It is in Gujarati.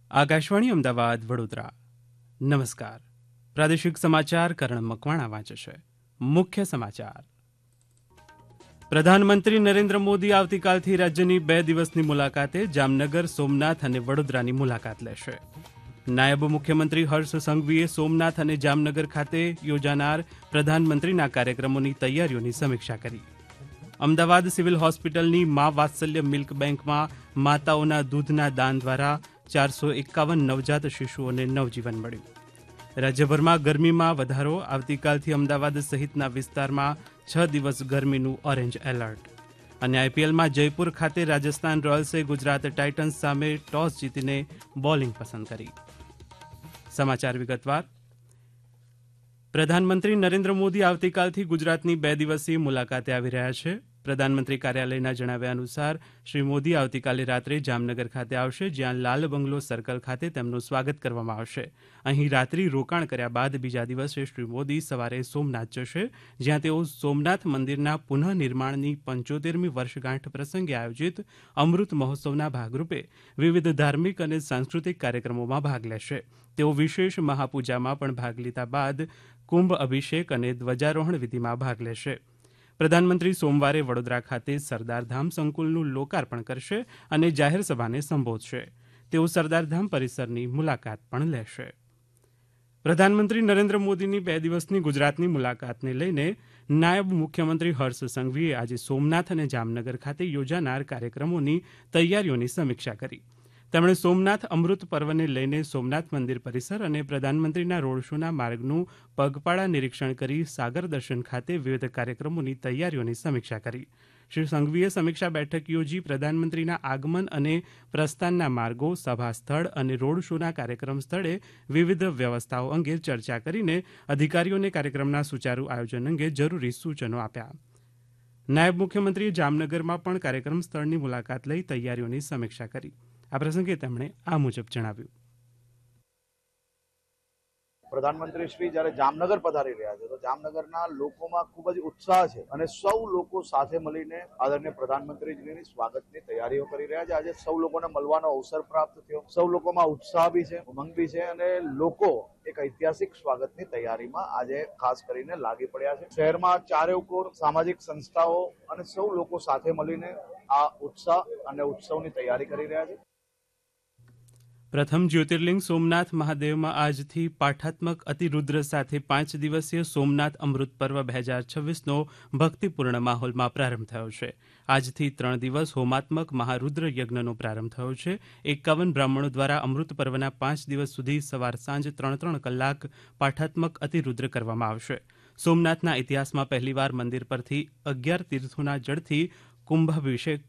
આકાશવાણી અમદાવાદ વડોદરા. નમસ્કાર. પ્રાદેશિક સમાચાર કરણ મકવાણા વાંચે છે. મુખ્ય સમાચાર. પ્રધાનમંત્રી નરેન્દ્ર મોદી આવતીકાલથી રાજ્યની 2 દિવસની મુલાકાતે જામનગર, સોમનાથ અને વડોદરાની મુલાકાત લેશે. નાયબ મુખ્યમંત્રી હર્ષ સંઘવીએ સોમનાથ અને જામનગર ખાતે યોજાનાર પ્રધાનમંત્રીના કાર્યક્રમોની તૈયારીઓની સમીક્ષા કરી. અમદાવાદ સિવિલ હોસ્પિટલની મા વાત્સલ્ય મિલ્ક બેંકમાં માતાઓના દૂધના દાન દ્વારા 451 નવજાત શિશુઓને નવજીવન મળ્યું. રાજ્યભરમાં ગરમીમાં વધારો, આવતીકાલથી અમદાવાદ સહિતના વિસ્તારમાં 6 દિવસ ગરમીનું ઓરેન્જ એલર્ટ. અને આઈપીએલમાં જયપુર ખાતે રાજસ્થાન રોયલ્સે ગુજરાત ટાઇટન્સ સામે ટોસ જીતીને બોલિંગ પસંદ કરી. સમાચાર વિગતવાર. પ્રધાનમંત્રી નરેન્દ્ર મોદી આવતીકાલથી ગુજરાતની 2 દિવસીય મુલાકાતે આવી રહ્યા છે. પ્રધાનમંત્રી કાર્યાલયના જણાવ્યા અનુસાર શ્રી મોદી આવતીકાલે રાત્રે જામનગર ખાતે આવશે, જ્યાં લાલ બંગલો સર્કલ ખાતે તેમનું સ્વાગત કરવામાં આવશે. અહીં રાત્રિ રોકાણ કર્યા બાદ બીજા દિવસે શ્રી મોદી સવારે સોમનાથ જશે, જ્યાં તેઓ સોમનાથ મંદિરના પુનઃનિર્માણની 75મી વર્ષગાંઠ પ્રસંગે આયોજિત અમૃત મહોત્સવના ભાગરૂપે વિવિધ ધાર્મિક અને સાંસ્કૃતિક કાર્યક્રમોમાં ભાગ લેશે. તેઓ વિશેષ મહાપૂજામાં પણ ભાગ લીધા બાદ કુંભ અભિષેક અને ધ્વજારોહણ વિધિમાં ભાગ લેશે. પ્રધાનમંત્રી સોમવારે વડોદરા ખાતે સરદારધામ સંકુલનું લોકાર્પણ કરશે અને જાહેર સભાને સંબોધશે. તેઓ સરદારધામ પરિસરની મુલાકાત પણ લેશે. પ્રધાનમંત્રી નરેન્દ્ર મોદીની 2 દિવસની ગુજરાતની મુલાકાતને લઈને નાયબ મુખ્યમંત્રી હર્ષ સંઘવીએ આજે સોમનાથ અને જામનગર ખાતે યોજાનાર કાર્યક્રમોની તૈયારીઓની સમીક્ષા કરી. તેમણે સોમનાથ અમૃત પર્વને લઈને સોમનાથ મંદિર પરિસર અને પ્રધાનમંત્રીના રોડ શોના માર્ગનું પગપાળા નિરીક્ષણ કરી સાગર દર્શન ખાતે વિવિધ કાર્યક્રમોની તૈયારીઓની સમીક્ષા કરી. શ્રી સંઘવીએ સમીક્ષા બેઠક યોજી પ્રધાનમંત્રીના આગમન અને પ્રસ્થાનના માર્ગો, સભા સ્થળ અને રોડ શોના કાર્યક્રમ સ્થળે વિવિધ વ્યવસ્થાઓ અંગે ચર્ચા કરીને અધિકારીઓને કાર્યક્રમના સુચારુ આયોજન અંગે જરૂરી સૂચનો આપ્યા. નાયબ મુખ્યમંત્રીએ જામનગરમાં પણ કાર્યક્રમ સ્થળની મુલાકાત લઈ તૈયારીઓની સમીક્ષા કરી. આ પ્રસંગે તેમણે આ મુજબ જણાવ્યું. પ્રધાનમંત્રી શ્રી જ્યારે જામનગર પધારી રહ્યા છે તો જામનગરના લોકોમાં ખૂબ જ ઉત્સાહ છે અને સૌ લોકો સાથે મળીને આદરણીય પ્રધાનમંત્રીજીની સ્વાગતની તૈયારીઓ કરી રહ્યા છે. આજે સૌ લોકોને મળવાનો અવસર પ્રાપ્ત થયો. સૌ લોકોમાં ઉત્સાહ બી છે, ઉમંગ બી છે અને લોકો એક ઐતિહાસિક સ્વાગતની તૈયારીમાં આજે ખાસ કરીને લાગી પડ્યા છે. શહેરમાં ચારેય કોર સામાજિક સંસ્થાઓ અને સૌ લોકો સાથે મળીને આ ઉત્સાહ અને ઉત્સવની તૈયારી કરી રહ્યા છે. પ્રથમ જ્યોતિર્લિંગ સોમનાથ મહાદેવમાં આજથી પાઠાત્મક અતિરુદ્ર સાથે 5 દિવસીય સોમનાથ અમૃત પર્વ 2026નો ભક્તિપૂર્ણ માહોલમાં પ્રારંભ થયો છે. આજથી 3 દિવસ હોમાત્મક મહારુદ્ર યજ્ઞનો પ્રારંભ થયો છે. 51 બ્રાહ્મણો દ્વારા અમૃત પર્વના 5 દિવસ સુધી સવાર સાંજ 3 કલાક પાઠાત્મક અતિરુદ્ર કરવામાં આવશે. સોમનાથના ઇતિહાસમાં પહેલીવાર મંદિર પરથી 11 તીર્થોના જળથી કુંભાભિષેક